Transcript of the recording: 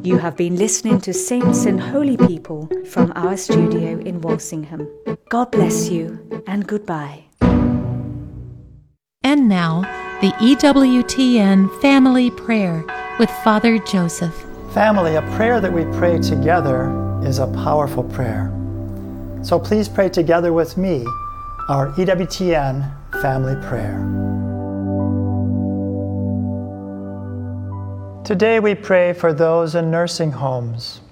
You have been listening to Saints and Holy People from our studio in Walsingham. God bless you and goodbye. And now, the EWTN Family Prayer with Father Joseph. Family, a prayer that we pray together is a powerful prayer. So please pray together with me our EWTN Family Prayer. Today we pray for those in nursing homes.